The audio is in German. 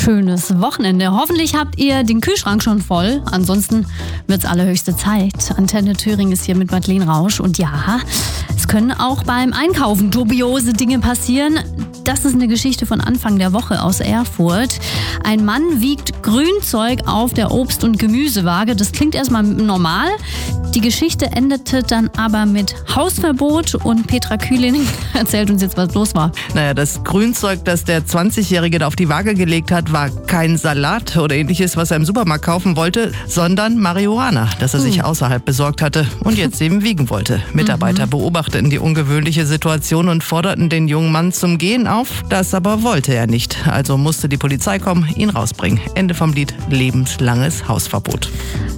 schönes Wochenende. Hoffentlich habt ihr den Kühlschrank schon voll. Ansonsten wird es allerhöchste Zeit. Antenne Thüringen ist hier mit Madeleine Rausch. Und ja, es können auch beim Einkaufen dubiose Dinge passieren. Das ist eine Geschichte von Anfang der Woche aus Erfurt. Ein Mann wiegt Grünzeug auf der Obst- und Gemüsewaage. Das klingt erstmal normal. Die Geschichte endete dann aber mit Hausverbot und Petra Kühling erzählt uns jetzt, was los war. Naja, das Grünzeug, das der 20-Jährige da auf die Waage gelegt hat, war kein Salat oder ähnliches, was er im Supermarkt kaufen wollte, sondern Marihuana, das er sich außerhalb besorgt hatte und jetzt eben wiegen wollte. Mitarbeiter beobachteten die ungewöhnliche Situation und forderten den jungen Mann zum Gehen auf. Das aber wollte er nicht. Also musste die Polizei kommen, ihn rausbringen. Ende vom Lied, lebenslanges Hausverbot.